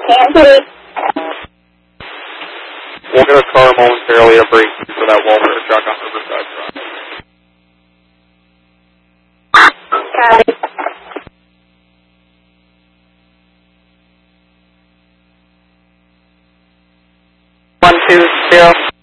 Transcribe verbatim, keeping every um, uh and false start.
Kansas. We'll get a car momentarily a break for that Walmart truck on Riverside Drive. Copy. One, two, zero.